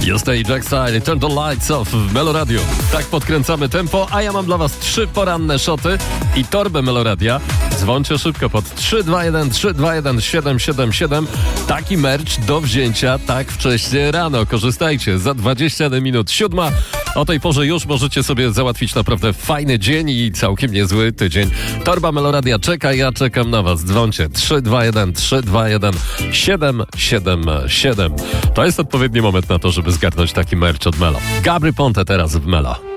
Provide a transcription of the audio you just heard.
Jest Jack Style, Turn the Lights Off w Meloradio. Tak podkręcamy tempo, a ja mam dla was 3 poranne szoty i torbę Meloradia. Dzwońcie szybko pod 321 321 777. Taki merch do wzięcia tak wcześnie rano. Korzystajcie, za 20 minut 7. O tej porze już możecie sobie załatwić naprawdę fajny dzień i całkiem niezły tydzień. Torba Meloradia czeka, ja czekam na was. Dzwońcie 321 321 777. To jest odpowiedni moment na to, żeby zgarnąć taki merch od Melo. Gabry Ponte teraz w Melo.